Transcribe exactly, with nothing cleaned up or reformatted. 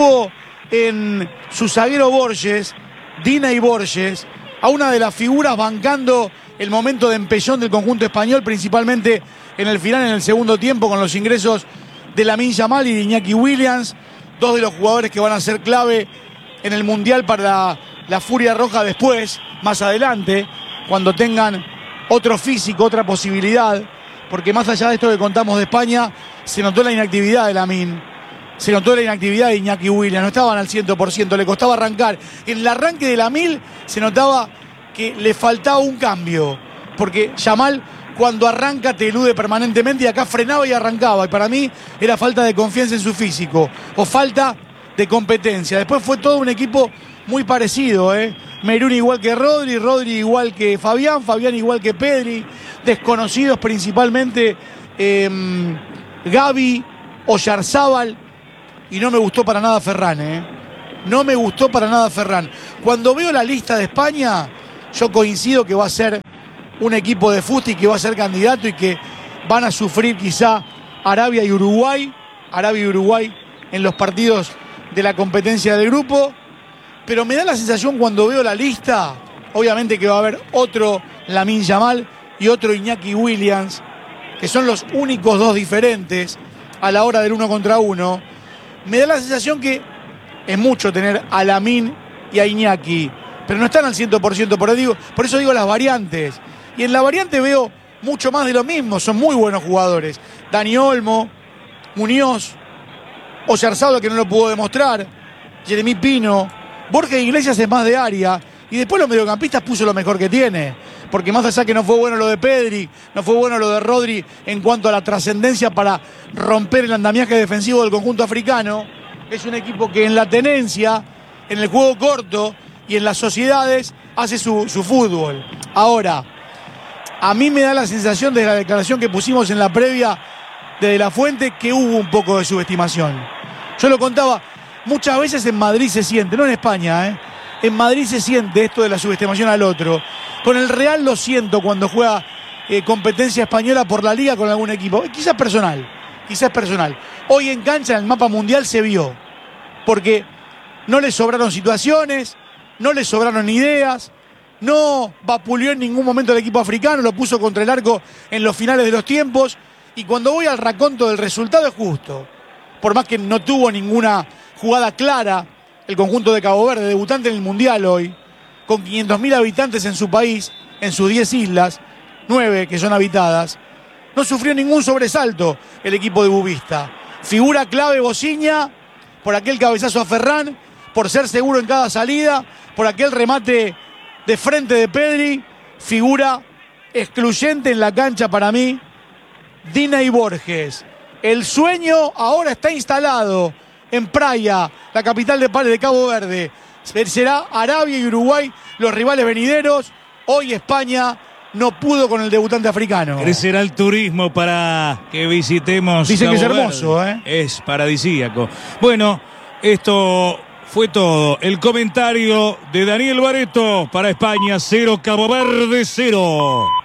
En su zaguero Borges, Dina y Borges, a una de las figuras bancando el momento de empellón del conjunto español, principalmente en el final, en el segundo tiempo, con los ingresos de Lamine Yamal y de Iñaki Williams, dos de los jugadores que van a ser clave en el Mundial para la, la Furia Roja después, más adelante, cuando tengan otro físico, otra posibilidad, porque más allá de esto que contamos de España, se notó la inactividad de Lamine. Se notó la inactividad de Iñaki Williams, no estaban al cien por ciento, le costaba arrancar. En el arranque de Lamine se notaba que le faltaba un cambio, porque Yamal cuando arranca te elude permanentemente y acá frenaba y arrancaba. Y para mí era falta de confianza en su físico o falta de competencia. Después fue todo un equipo muy parecido, ¿eh? Merún igual que Rodri, Rodri igual que Fabián, Fabián igual que Pedri, desconocidos principalmente eh, Gavi, Oyarzábal. Y no me gustó para nada Ferran, ¿eh? No me gustó para nada Ferran. Cuando veo la lista de España, yo coincido que va a ser un equipo de fútbol y que va a ser candidato y que van a sufrir quizá Arabia y Uruguay, Arabia y Uruguay en los partidos de la competencia del grupo. Pero me da la sensación cuando veo la lista, obviamente que va a haber otro Lamine Yamal y otro Iñaki Williams, que son los únicos dos diferentes a la hora del uno contra uno. Me da la sensación que es mucho tener a Lamine y a Iñaki, pero no están al cien por ciento, por eso digo, por eso digo las variantes. Y en la variante veo mucho más de lo mismo, son muy buenos jugadores. Dani Olmo, Muñoz, Oyarzábal, que no lo pudo demostrar, Jeremy Pino, Borges Iglesias es más de área, y después los mediocampistas puso lo mejor que tiene, porque más allá que no fue bueno lo de Pedri, no fue bueno lo de Rodri en cuanto a la trascendencia para romper el andamiaje defensivo del conjunto africano, es un equipo que en la tenencia, en el juego corto y en las sociedades hace su, su fútbol. Ahora, a mí me da la sensación de la declaración que pusimos en la previa de De La Fuente que hubo un poco de subestimación. Yo lo contaba, muchas veces en Madrid se siente, no en España, ¿eh? En Madrid se siente esto de la subestimación al otro. Con el Real lo siento cuando juega eh, competencia española por la liga con algún equipo. Quizás personal, quizás personal. Hoy en cancha, en el mapa mundial, se vio. Porque no le sobraron situaciones, no le sobraron ideas, no vapuleó en ningún momento el equipo africano, lo puso contra el arco en los finales de los tiempos. Y cuando voy al raconto del resultado es justo. Por más que no tuvo ninguna jugada clara, el conjunto de Cabo Verde, debutante en el Mundial hoy, con quinientos mil habitantes en su país, en sus diez islas, nueve que son habitadas, no sufrió ningún sobresalto el equipo de Bubista. Figura clave Bociña, por aquel cabezazo a Ferran, por ser seguro en cada salida, por aquel remate de frente de Pedri. Figura excluyente en la cancha para mí, Dina y Borges. El sueño ahora está instalado en Praia, la capital de, de Cabo Verde. Será Arabia y Uruguay los rivales venideros. Hoy España no pudo con el debutante africano. Crecerá el turismo para que visitemos Dicen Cabo que es Verde. hermoso, ¿eh? Es paradisíaco. Bueno, esto fue todo. El comentario de Daniel Barreto para España cero, Cabo Verde cero.